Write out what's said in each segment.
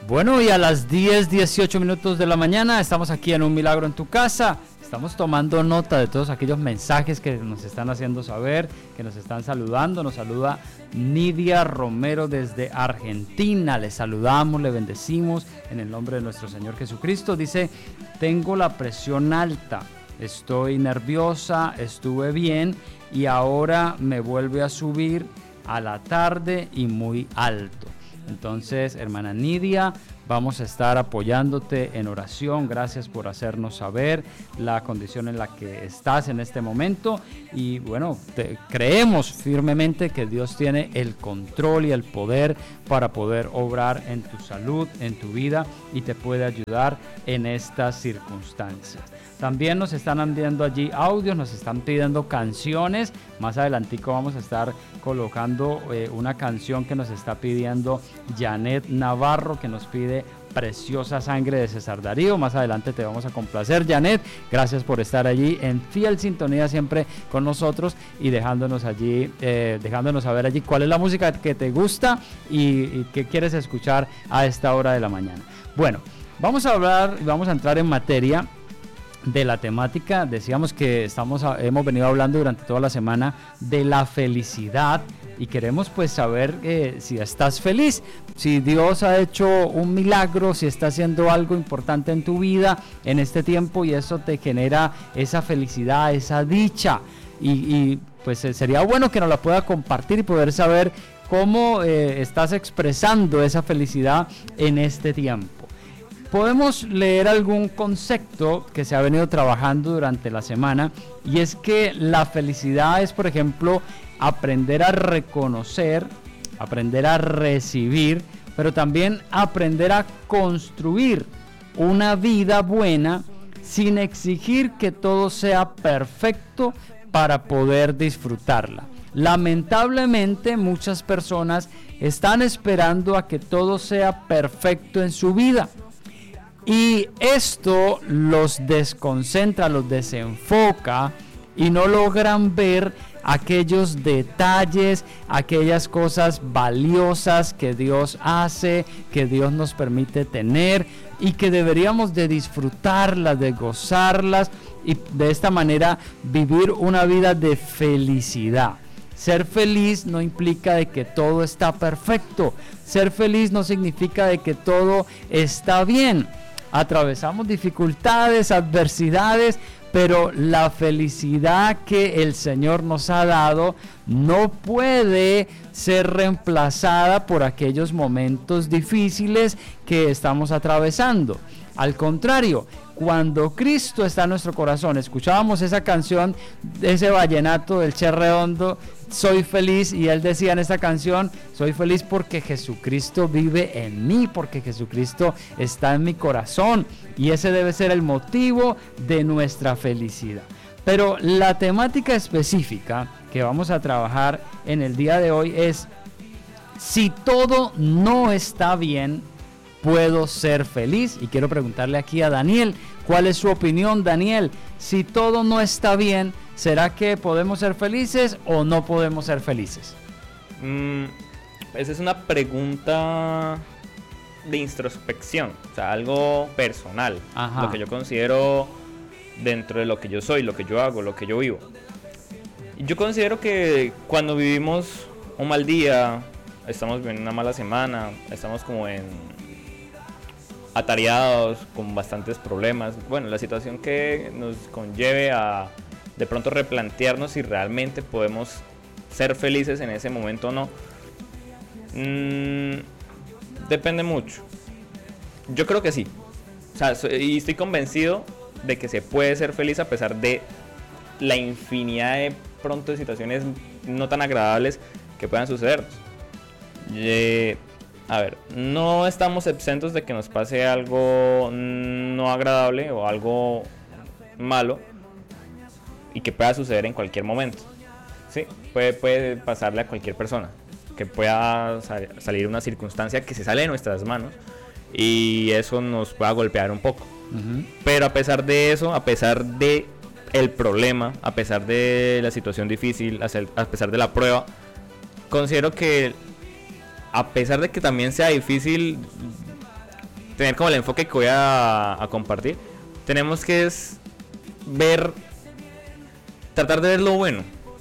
Bueno, y a las 10:18 de la mañana estamos aquí en Un Milagro en tu Casa. Estamos tomando nota de todos aquellos mensajes que nos están haciendo saber, que nos están saludando. Nos saluda Nidia Romero desde Argentina. Le saludamos, le bendecimos en el nombre de nuestro Señor Jesucristo. Dice, tengo la presión alta, estoy nerviosa, estuve bien y ahora me vuelve a subir a la tarde y muy alto. Entonces, hermana Nidia, vamos a estar apoyándote en oración. Gracias por hacernos saber la condición en la que estás en este momento. Y bueno, creemos firmemente que Dios tiene el control y el poder para poder obrar en tu salud, en tu vida, y te puede ayudar en estas circunstancias. También nos están enviando allí audios, nos están pidiendo canciones. Más adelantico vamos a estar colocando una canción que nos está pidiendo Janet Navarro, que nos pide Preciosa Sangre de César Darío. Más adelante te vamos a complacer, Janet. Gracias por estar allí en fiel sintonía siempre con nosotros y dejándonos allí, dejándonos saber allí cuál es la música que te gusta y qué quieres escuchar a esta hora de la mañana. Bueno, vamos a entrar en materia de la temática. Decíamos que hemos venido hablando durante toda la semana de la felicidad y queremos pues saber si estás feliz, si Dios ha hecho un milagro, si está haciendo algo importante en tu vida en este tiempo y eso te genera esa felicidad, esa dicha y pues sería bueno que nos la pueda compartir y poder saber cómo estás expresando esa felicidad en este tiempo. Podemos leer algún concepto que se ha venido trabajando durante la semana y es que la felicidad es, por ejemplo, aprender a reconocer, aprender a recibir, pero también aprender a construir una vida buena sin exigir que todo sea perfecto para poder disfrutarla. Lamentablemente, muchas personas están esperando a que todo sea perfecto en su vida. Y esto los desconcentra, los desenfoca y no logran ver aquellos detalles, aquellas cosas valiosas que Dios hace, que Dios nos permite tener y que deberíamos de disfrutarlas, de gozarlas y de esta manera vivir una vida de felicidad. Ser feliz no implica de que todo está perfecto. Ser feliz no significa de que todo está bien. Atravesamos dificultades, adversidades, pero la felicidad que el Señor nos ha dado no puede ser reemplazada por aquellos momentos difíciles que estamos atravesando. Al contrario, cuando Cristo está en nuestro corazón, escuchábamos esa canción, ese vallenato del Che Redondo, soy feliz, y él decía en esta canción, soy feliz porque Jesucristo vive en mí, porque Jesucristo está en mi corazón, y ese debe ser el motivo de nuestra felicidad. Pero la temática específica que vamos a trabajar en el día de hoy es, si todo no está bien, ¿puedo ser feliz? Y quiero preguntarle aquí a Daniel, ¿cuál es su opinión, Daniel? Si todo no está bien, ¿será que podemos ser felices o no podemos ser felices? Esa es una pregunta de introspección, o sea, algo personal. Ajá. Lo que yo considero dentro de lo que yo soy, lo que yo hago, lo que yo vivo. Yo considero que cuando vivimos un mal día, estamos viviendo una mala semana, estamos como atareados, con bastantes problemas. Bueno, la situación que nos conlleve a de pronto replantearnos si realmente podemos ser felices en ese momento o no. Depende mucho. Yo creo que sí. O sea, y estoy convencido de que se puede ser feliz a pesar de la infinidad de pronto de situaciones no tan agradables que puedan sucedernos. A ver, no estamos exentos de que nos pase algo no agradable o algo malo y que pueda suceder en cualquier momento. Sí, puede pasarle a cualquier persona, que pueda salir una circunstancia que se sale de nuestras manos y eso nos pueda golpear un poco. Uh-huh. Pero a pesar de eso, a pesar de el problema, a pesar de la situación difícil, a pesar de la prueba, considero que a pesar de que también sea difícil, tener como el enfoque que voy a compartir, tenemos que tratar de ver lo bueno,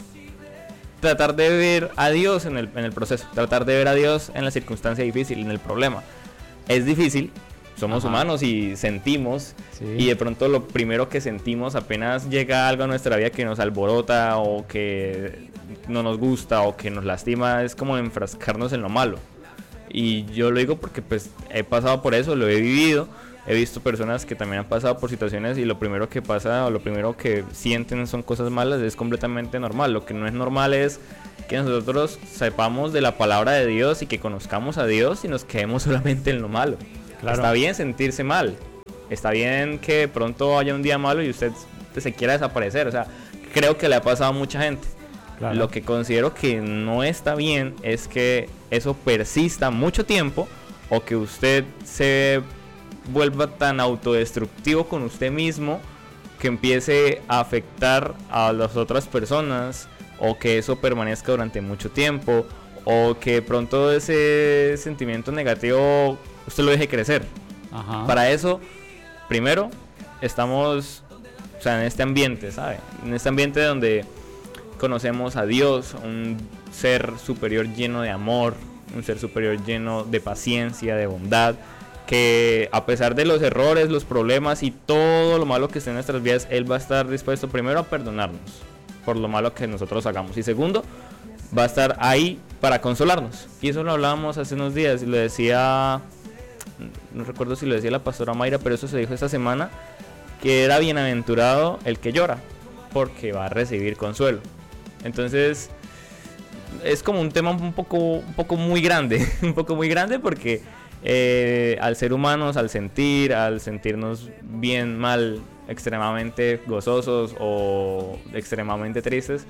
tratar de ver a Dios en el proceso, tratar de ver a Dios en la circunstancia difícil, en el problema. Es difícil, somos humanos y sentimos, y de pronto lo primero que sentimos apenas llega algo a nuestra vida que nos alborota o que no nos gusta o que nos lastima, es como enfrascarnos en lo malo. Y yo lo digo porque pues he pasado por eso, lo he vivido, he visto personas que también han pasado por situaciones y lo primero que pasa o lo primero que sienten son cosas malas, es completamente normal. Lo que no es normal es que nosotros sepamos de la palabra de Dios y que conozcamos a Dios y nos quedemos solamente en lo malo. Claro. Está bien sentirse mal, está bien que de pronto haya un día malo y usted se quiera desaparecer, o sea, creo que le ha pasado a mucha gente. Claro. Lo que considero que no está bien es que eso persista mucho tiempo o que usted se vuelva tan autodestructivo con usted mismo que empiece a afectar a las otras personas, o que eso permanezca durante mucho tiempo, o que de pronto ese sentimiento negativo usted lo deje crecer. Ajá. Para eso, primero, estamos, o sea, en este ambiente, ¿sabe? En este ambiente donde conocemos a Dios, un ser superior lleno de amor, un ser superior lleno de paciencia, de bondad, que a pesar de los errores, los problemas y todo lo malo que esté en nuestras vidas, Él va a estar dispuesto primero a perdonarnos por lo malo que nosotros hagamos, y segundo, va a estar ahí para consolarnos. Y eso lo hablábamos hace unos días y lo decía, no recuerdo si lo decía la pastora Mayra, pero eso se dijo esta semana, que era bienaventurado el que llora, porque va a recibir consuelo. Entonces es como un tema un poco muy grande, un poco muy grande, porque al ser humanos, al sentirnos bien, mal, extremadamente gozosos o extremadamente tristes,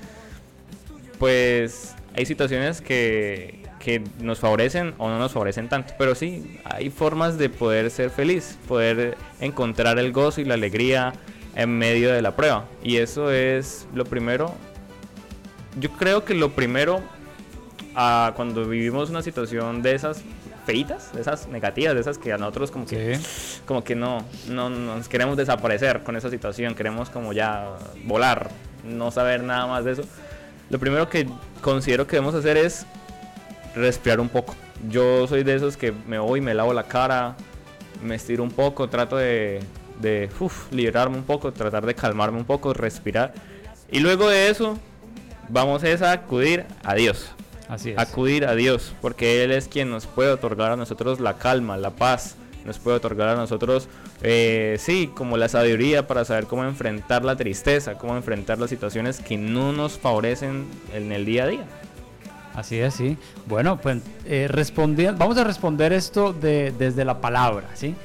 pues hay situaciones que nos favorecen o no nos favorecen tanto, pero sí, hay formas de poder ser feliz, poder encontrar el gozo y la alegría en medio de la prueba, y eso es lo primero. Yo creo que lo primero, cuando vivimos una situación de esas feitas, de esas negativas, de esas que a nosotros como que no nos queremos desaparecer con esa situación, queremos como ya volar, no saber nada más de eso. Lo primero que considero que debemos hacer es respirar un poco. Yo soy de esos que me voy, me lavo la cara, me estiro un poco, trato de liberarme un poco, tratar de calmarme un poco, respirar, y luego de eso vamos a acudir a Dios. Así es. Acudir a Dios, porque Él es quien nos puede otorgar a nosotros la calma, la paz, nos puede otorgar a nosotros, como la sabiduría para saber cómo enfrentar la tristeza, cómo enfrentar las situaciones que no nos favorecen en el día a día. Así es, sí. Bueno, pues vamos a responder esto desde la palabra, ¿sí?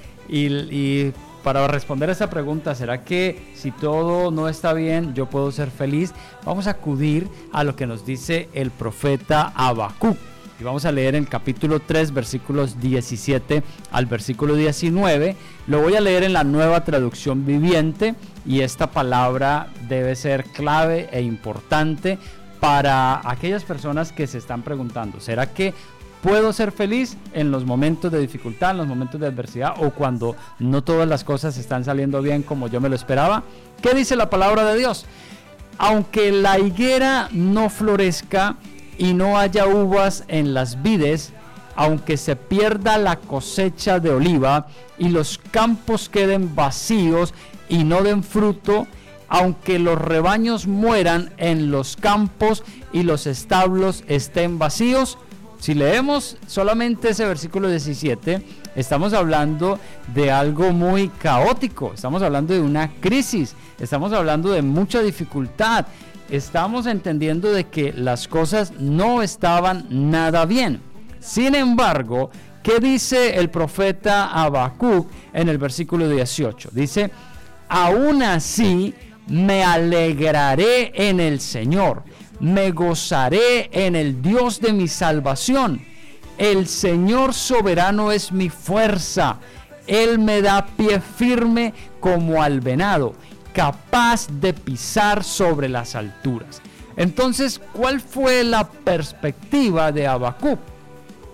Y para responder a esta pregunta, ¿será que si todo no está bien, yo puedo ser feliz? Vamos a acudir a lo que nos dice el profeta Habacuc. Y vamos a leer en el capítulo 3, versículos 17 al versículo 19. Lo voy a leer en la Nueva Traducción Viviente, y esta palabra debe ser clave e importante para aquellas personas que se están preguntando, ¿será que puedo ser feliz en los momentos de dificultad, en los momentos de adversidad, o cuando no todas las cosas están saliendo bien como yo me lo esperaba? ¿Qué dice la palabra de Dios? Aunque la higuera no florezca y no haya uvas en las vides, aunque se pierda la cosecha de oliva y los campos queden vacíos y no den fruto, aunque los rebaños mueran en los campos y los establos estén vacíos. Si leemos solamente ese versículo 17, estamos hablando de algo muy caótico, estamos hablando de una crisis, estamos hablando de mucha dificultad, estamos entendiendo de que las cosas no estaban nada bien. Sin embargo, ¿qué dice el profeta Habacuc en el versículo 18? Dice: aún así me alegraré en el Señor, me gozaré en el Dios de mi salvación. El Señor soberano es mi fuerza. Él me da pie firme como al venado, capaz de pisar sobre las alturas. Entonces, ¿cuál fue la perspectiva de Habacuc?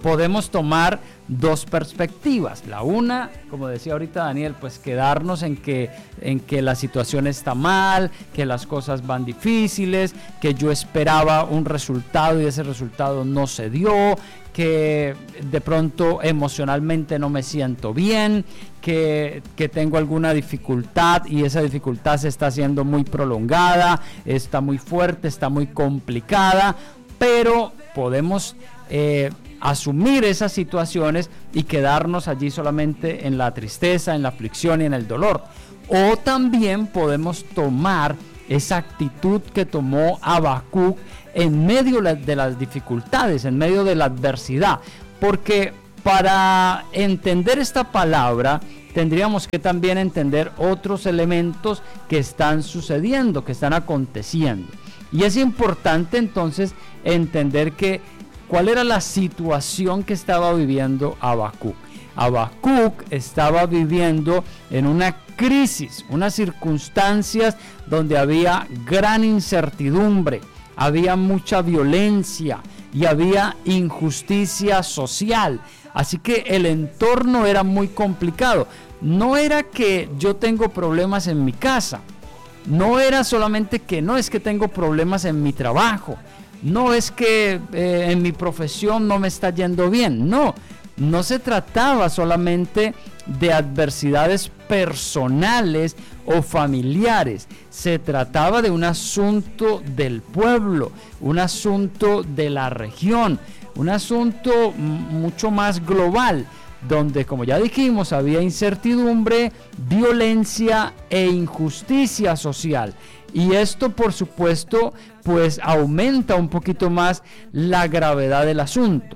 podemos tomar dos perspectivas. La una, como decía ahorita Daniel, pues quedarnos en que la situación está mal, que las cosas van difíciles, que yo esperaba un resultado y ese resultado no se dio, que de pronto emocionalmente no me siento bien, que tengo alguna dificultad y esa dificultad se está haciendo muy prolongada, está muy fuerte, está muy complicada, pero podemos asumir esas situaciones y quedarnos allí solamente en la tristeza, en la aflicción y en el dolor. O también podemos tomar esa actitud que tomó Habacuc en medio de las dificultades, en medio de la adversidad, porque para entender esta palabra tendríamos que también entender otros elementos que están sucediendo, que están aconteciendo. Y es importante entonces entender cuál era la situación que estaba viviendo Habacuc. Habacuc estaba viviendo en una crisis, unas circunstancias donde había gran incertidumbre, había mucha violencia y había injusticia social. Así que el entorno era muy complicado. No era que yo tengo problemas en mi casa, no era solamente que no es que tengo problemas en mi trabajo, no es que en mi profesión no me está yendo bien, no se trataba solamente de adversidades personales o familiares, se trataba de un asunto del pueblo, un asunto de la región, un asunto mucho más global, donde, como ya dijimos, había incertidumbre, violencia e injusticia social. Y esto, por supuesto, pues aumenta un poquito más la gravedad del asunto.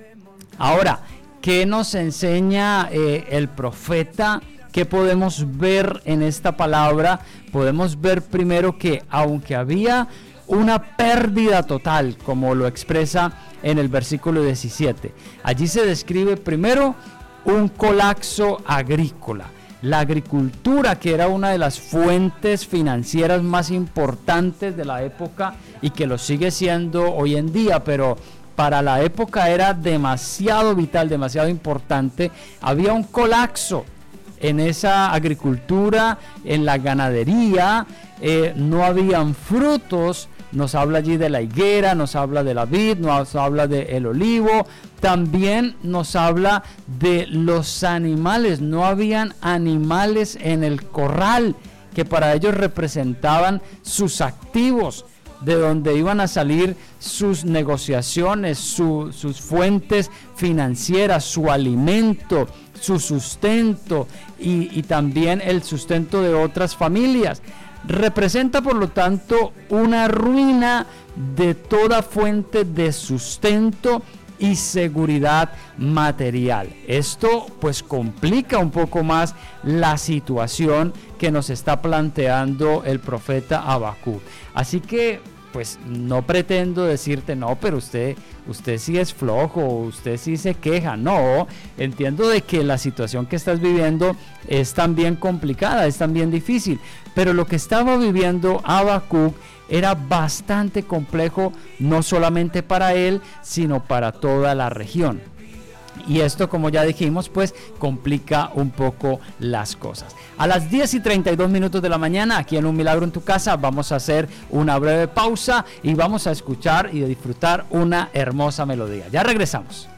Ahora, ¿qué nos enseña el profeta? ¿Qué podemos ver en esta palabra? Podemos ver primero que aunque había una pérdida total, como lo expresa en el versículo 17, allí se describe primero un colapso agrícola. La agricultura, que era una de las fuentes financieras más importantes de la época y que lo sigue siendo hoy en día, pero para la época era demasiado vital, demasiado importante. Había un colapso en esa agricultura, en la ganadería, no habían frutos. Nos habla allí de la higuera, nos habla de la vid, nos habla del olivo, también nos habla de los animales. No habían animales en el corral, que para ellos representaban sus activos, de donde iban a salir sus negociaciones, sus fuentes financieras, su alimento, su sustento y también el sustento de otras familias. Representa, por lo tanto, una ruina de toda fuente de sustento y seguridad material. Esto pues complica un poco más la situación que nos está planteando el profeta Habacuc. Así que pues no pretendo decirte, no, pero usted sí es flojo, usted sí se queja. No, entiendo de que la situación que estás viviendo es también complicada, es también difícil, pero lo que estaba viviendo Habacuc era bastante complejo, no solamente para él, sino para toda la región. Y esto, como ya dijimos, pues complica un poco las cosas. A las 10:32 de la mañana, aquí en Un Milagro en tu Casa, vamos a hacer una breve pausa y vamos a escuchar y disfrutar una hermosa melodía. Ya regresamos.